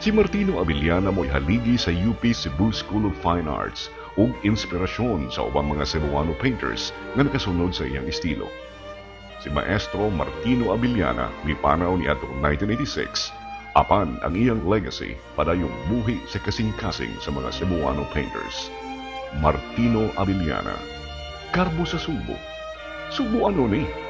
Si Martino Abiliana mo'y haligi sa UP Cebu School of Fine Arts ug inspirasyon sa ubang mga Cebuano painters nga nakasunod sa iyang estilo. Si Maestro Martino Abiliana mipanaw ni atong 1986, apan ang iyang legacy padayong buhi sa kasing-kasing sa mga Cebuano painters. Martino Abiliana, Karbo sa Subo. Subo ano ni?